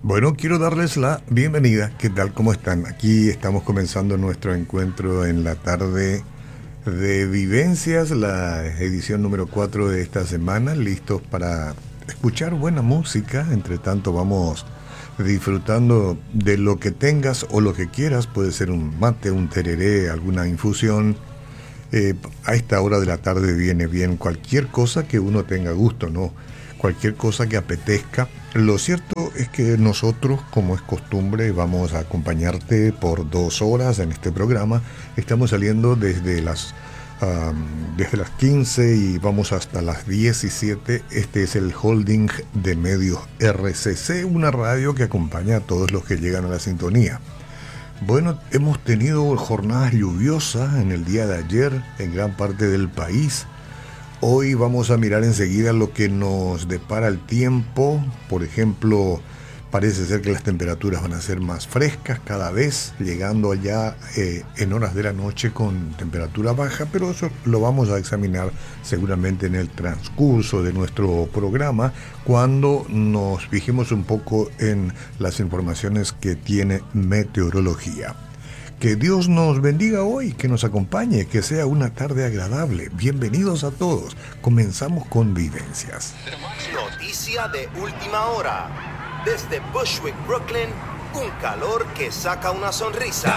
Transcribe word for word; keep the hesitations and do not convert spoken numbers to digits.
Bueno, quiero darles la bienvenida. ¿Qué tal? ¿Cómo están? Aquí estamos comenzando nuestro encuentro en la tarde de Vivencias, la edición número cuatro de esta semana, listos para escuchar buena música. Entre tanto vamos disfrutando de lo que tengas o lo que quieras. Puede ser un mate, un tereré, alguna infusión. Eh, a esta hora de la tarde viene bien cualquier cosa que uno tenga gusto, ¿no? Cualquier cosa que apetezca. Lo cierto es que nosotros, como es costumbre, vamos a acompañarte por dos horas en este programa. Estamos saliendo desde las, um, desde las quince y vamos hasta las diecisiete. Este es el holding de Medios R C C, una radio que acompaña a todos los que llegan a la sintonía. Bueno, hemos tenido jornadas lluviosas en el día de ayer en gran parte del país. Hoy vamos a mirar enseguida lo que nos depara el tiempo. Por ejemplo, parece ser que las temperaturas van a ser más frescas cada vez, llegando allá eh, en horas de la noche con temperatura baja, pero eso lo vamos a examinar seguramente en el transcurso de nuestro programa, cuando nos fijemos un poco en las informaciones que tiene meteorología. Que Dios nos bendiga hoy, que nos acompañe, que sea una tarde agradable. Bienvenidos a todos. Comenzamos con Vivencias. Noticia de última hora. Desde Bushwick, Brooklyn, un calor que saca una sonrisa.